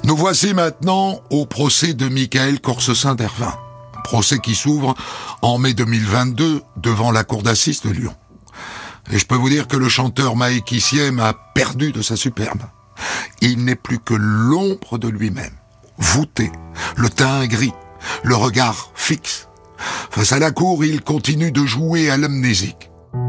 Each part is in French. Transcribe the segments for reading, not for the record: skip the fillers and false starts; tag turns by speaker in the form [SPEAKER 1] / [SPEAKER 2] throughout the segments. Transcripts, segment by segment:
[SPEAKER 1] Nous voici maintenant au procès de Michael Corsesin-Dervin. Procès qui s'ouvre en mai 2022 devant la cour d'assises de Lyon. Et je peux vous dire que le chanteur Maïk Issiem a perdu de sa superbe. Il n'est plus que l'ombre de lui-même, voûté, le teint gris, le regard fixe. Face à la cour, il continue de jouer à l'amnésique.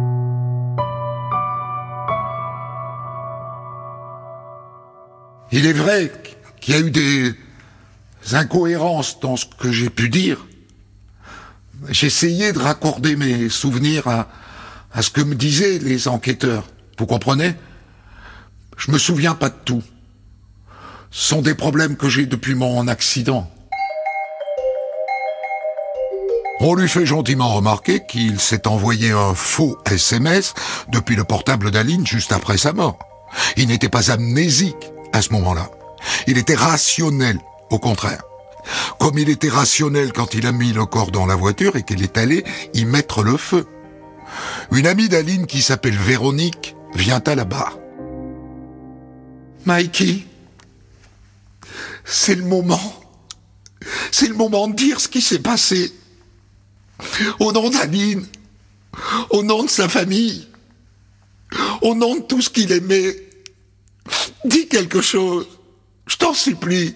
[SPEAKER 1] Il est vrai qu'il y a eu des incohérences dans ce que j'ai pu dire. J'ai essayé de raccorder mes souvenirs à ce que me disaient les enquêteurs. Vous comprenez ? Je me souviens pas de tout. Ce sont des problèmes que j'ai depuis mon accident. On lui fait gentiment remarquer qu'il s'est envoyé un faux SMS depuis le portable d'Aline juste après sa mort. Il n'était pas amnésique à ce moment-là. Il était rationnel, au contraire. Comme il était rationnel quand il a mis le corps dans la voiture et qu'il est allé y mettre le feu. Une amie d'Aline qui s'appelle Véronique vient à la barre. Mikey, c'est le moment. C'est le moment de dire ce qui s'est passé. Au nom d'Aline, au nom de sa famille, au nom de tout ce qu'il aimait, dis quelque chose. Je t'en supplie.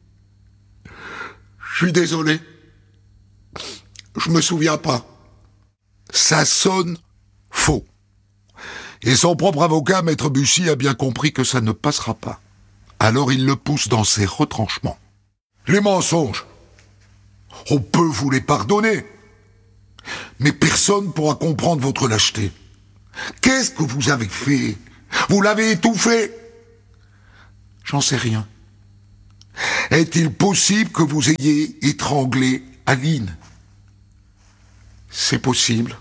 [SPEAKER 1] Je suis désolé. Je me souviens pas. Ça sonne faux. Et son propre avocat, Maître Bussy, a bien compris que ça ne passera pas. Alors il le pousse dans ses retranchements. Les mensonges, on peut vous les pardonner. Mais personne ne pourra comprendre votre lâcheté. Qu'est-ce que vous avez fait ? Vous l'avez étouffé ? J'en sais rien. Est-il possible que vous ayez étranglé Aline ? C'est possible.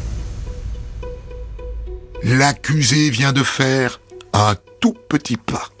[SPEAKER 1] L'accusé vient de faire un tout petit pas.